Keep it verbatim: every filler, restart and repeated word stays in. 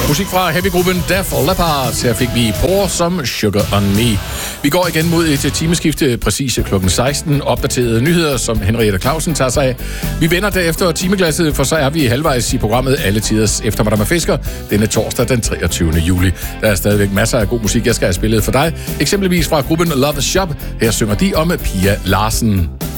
Musik fra heavygruppen Def Leppard. Her fik vi Pour som Sugar on Me. Vi går igen mod et timeskifte præcis klokken seksten. Opdaterede nyheder, som Henriette Clausen tager sig af. Vi vender derefter timeglasset, for så er vi halvvejs i programmet Alle Tiders Eftermiddag med Fisker denne torsdag den treogtyvende juli. Der er stadigvæk masser af god musik, jeg skal have spillet for dig. Eksempelvis fra gruppen Love Shop. Her synger de om Pia Larsen.